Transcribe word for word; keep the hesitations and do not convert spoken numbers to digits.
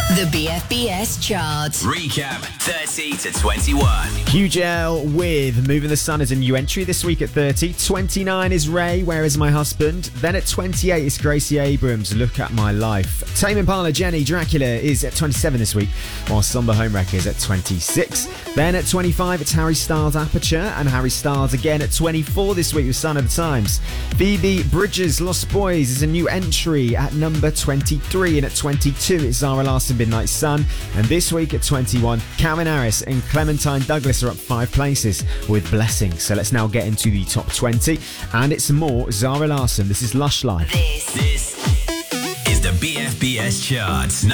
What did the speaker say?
The B F B S chart. Recap thirty to twenty-one. Hugel with Moving the Sun is a new entry this week at thirty. twenty-nine is Ray, Where Is My Husband? Then at twenty-eight is Gracie Abrams, Look at My Life. Tame Impala, Jenny, Dracula is at twenty-seven this week, while Somber Homewrecker is at twenty-six. Then at twenty-five it's Harry Styles, Aperture, and Harry Styles again at twenty-four this week with Sign of the Times. Phoebe Bridgers, Lost Boys is a new entry at number twenty-three, and at twenty-two it's Zara Larsson, Midnight Sun. And this week at twenty-one, Calvin Harris and Clementine Douglas are up five places with Blessing. So let's now get into the top twenty, and it's more Zara Larsson. This is Lush Life. This, This is the B F B S chart.